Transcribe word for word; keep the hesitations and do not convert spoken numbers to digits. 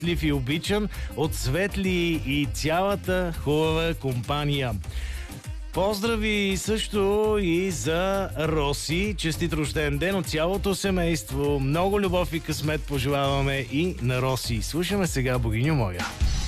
щастлив и обичан от Светли и цялата хубава компания. Поздрави също и за Роси. Честит рожден ден от цялото семейство. Много любов и късмет пожелаваме и на Роси. Слушаме сега Богиньо моя.